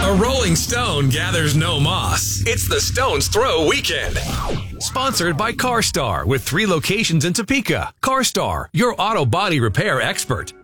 A rolling stone gathers no moss. It's the Stone's Throw Weekend. Sponsored by CarStar with 3 locations in Topeka. CarStar, your auto body repair expert.